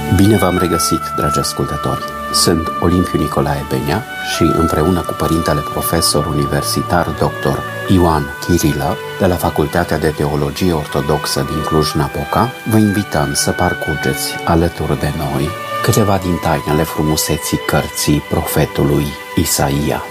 Bine v-am regăsit, dragi ascultători! Sunt Olimpiu Nicolae Benea și împreună cu părintele profesor universitar dr. Ioan Chirilă de la Facultatea de Teologie Ortodoxă din Cluj-Napoca, vă invităm să parcurgeți alături de noi câteva din tainele frumuseții cărții profetului Isaia.